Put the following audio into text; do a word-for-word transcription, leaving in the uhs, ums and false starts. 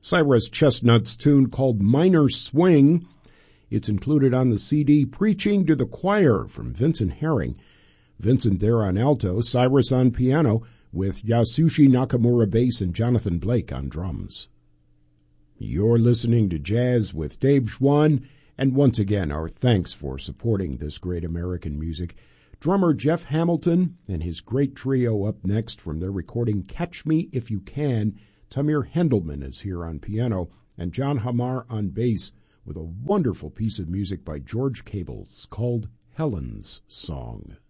Cyrus Chestnut's tune called Minor Swing. It's included on the C D Preaching to the Choir from Vincent Herring. Vincent there on alto, Cyrus on piano, with Yasushi Nakamura bass and Jonathan Blake on drums. You're listening to Jazz with Dave Schwann, and once again our thanks for supporting this great American music. Drummer Jeff Hamilton and his great trio up next from their recording Catch Me If You Can. Tamir Hendelman is here on piano, and John Hamar on bass, with a wonderful piece of music by George Cables called Helen's Song.